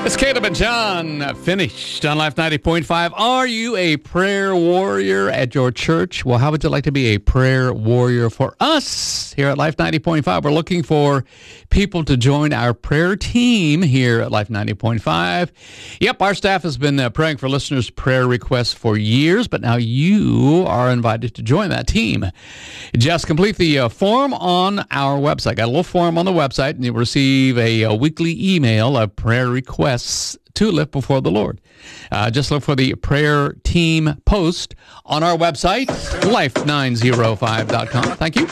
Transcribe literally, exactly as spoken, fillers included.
It's Caleb and John, finished on Life ninety point five. Are you a prayer warrior at your church? Well, how would you like to be a prayer warrior for us here at Life ninety point five? We're looking for people to join our prayer team here at Life ninety point five. Yep, our staff has been uh, praying for listeners' prayer requests for years, but now you are invited to join that team. Just complete the uh, form on our website. Got a little form on the website, and you'll receive a, a weekly email of prayer requests to lift before the Lord. Uh, just look for the prayer team post on our website, life nine oh five dot com. Thank you.